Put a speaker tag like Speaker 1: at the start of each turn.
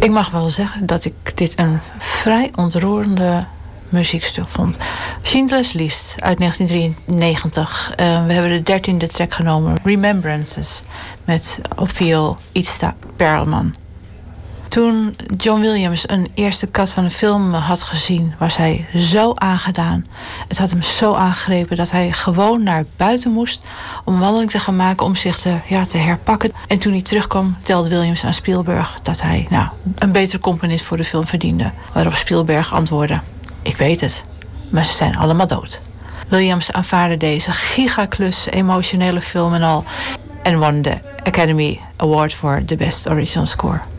Speaker 1: Ik mag wel zeggen dat ik dit een vrij ontroerende muziekstuk vond. Schindler's List uit 1993. We hebben de 13e track genomen, Remembrances, met op viool Itzhak Perlman. Toen John Williams een eerste cut van een film had gezien, was hij zo aangedaan. Het had hem zo aangegrepen dat hij gewoon naar buiten moest om een wandeling te gaan maken, om zich te herpakken. En toen hij terugkwam, telde Williams aan Spielberg dat hij een betere componist voor de film verdiende. Waarop Spielberg antwoordde: ik weet het, maar ze zijn allemaal dood. Williams aanvaarde deze gigaklus, emotionele film en al, en won de Academy Award voor de Best Original Score.